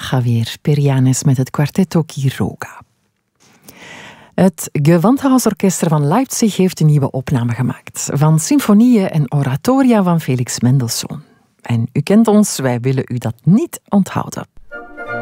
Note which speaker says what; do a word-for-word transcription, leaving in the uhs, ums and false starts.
Speaker 1: Javier Perianes met het Quartetto Quiroga. Het Gewandhausorchester van Leipzig heeft een nieuwe opname gemaakt van symfonieën en oratoria van Felix Mendelssohn. En u kent ons, wij willen u dat niet onthouden.